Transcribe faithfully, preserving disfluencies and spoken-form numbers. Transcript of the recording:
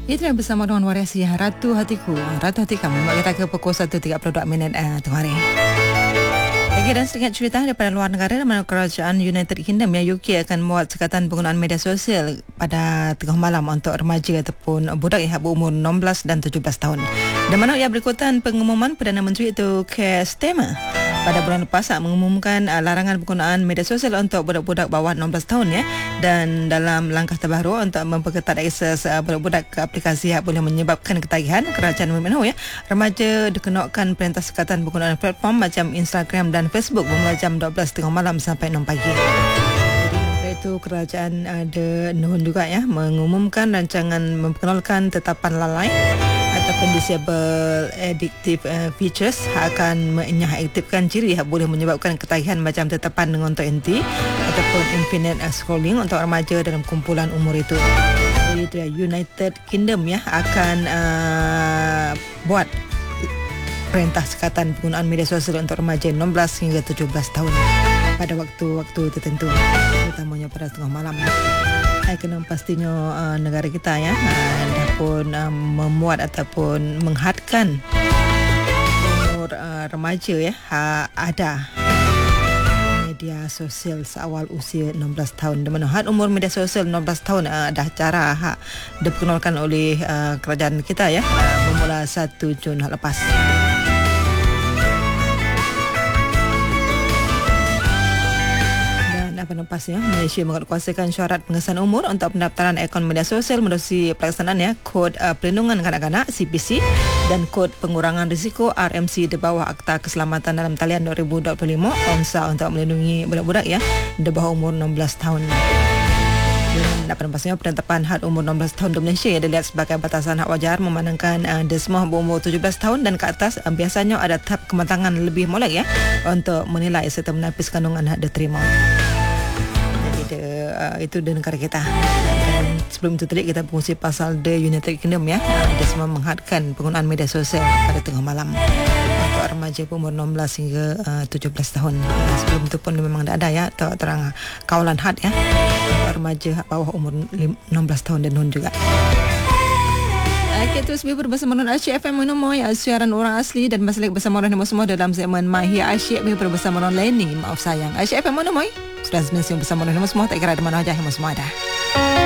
Itu yang bersama dengan variasi Ratu Hatiku. Ratu Hati Kamu. Kita ke pukul satu tiga puluh dua minit uh, tengah hari. Okey, dan sedikit cerita daripada luar negara, di mana kerajaan United Kingdom ya U K akan muat sekatan penggunaan media sosial pada tengah malam untuk remaja ataupun budak yang berumur enam belas dan tujuh belas tahun. Di mana ia berikutan pengumuman Perdana Menteri itu Keir Starmer pada bulan lepas mengumumkan uh, larangan penggunaan media sosial untuk budak-budak bawah enam belas tahun ya, dan dalam langkah terbaru untuk memperketat akses uh, budak-budak ke aplikasi yang boleh menyebabkan ketagihan, kerajaan memberitahu ya remaja dikenakan perintah sekatan penggunaan platform macam Instagram dan Facebook bermula jam dua belas tengah malam sampai enam pagi. Jadi itu kerajaan ada uh, juga ya mengumumkan rancangan memperkenalkan tetapan lalai ataupun disable addictive uh, features akan mengaktifkan ciri yang boleh menyebabkan ketagihan macam tetapan dengan untuk anti ataupun infinite uh, scrolling untuk remaja dalam kumpulan umur itu. Jadi itu ya, United Kingdom ya akan uh, buat perintah sekatan penggunaan media sosial untuk remaja enam belas hingga tujuh belas tahun pada waktu-waktu tertentu, terutamanya pada tengah malam. Saya kena pastinya uh, negara kita ya uh, pun uh, memuat ataupun menghadkan umur uh, remaja ya uh, ada media sosial seawal usia enam belas tahun, di mana had umur media sosial enam belas tahun uh, dah cara hak diperkenalkan oleh uh, kerajaan kita ya uh, bermula satu Jun lepas. Penempasnya Malaysia menguatkuasakan syarat pengesahan umur untuk pendaftaran akaun media sosial menerusi pelaksanaan ya kod uh, perlindungan kanak-kanak C P C dan kod pengurangan risiko R M C di bawah Akta Keselamatan Dalam Talian dua ribu dua puluh lima ONSA untuk melindungi budak-budak ya di bawah umur enam belas tahun. Dengan penempasnya penetapan had umur enam belas tahun di Malaysia ya dilihat sebagai batasan hak wajar memandangkan uh, dia semua berumur tujuh belas tahun dan ke atas uh, biasanya ada tahap kematangan lebih molek ya untuk menilai serta menapis kandungan hak diterima. Uh, itu di negara kita. Dan sebelum itu tadi kita berkongsi pasal The United Kingdom ya, uh, dia semua menghadkan penggunaan media sosial pada tengah malam untuk remaja berumur enam belas hingga uh, tujuh belas tahun. Uh, sebelum itu pun memang tidak ada ya ter- terang kawalan had ya untuk remaja bawah umur enam belas tahun dan nun juga. Okey, terus bibur bersama dengan Asyik F M Menemoy, siaran orang asli dan masih bersama dengan semua dalam segmen Mahir Asyik bibur bersama dengan Lenny, maaf sayang. Asyik F M Menemoy sudah semestinya bersama dengan semua, tak kira di mana saja semua ada.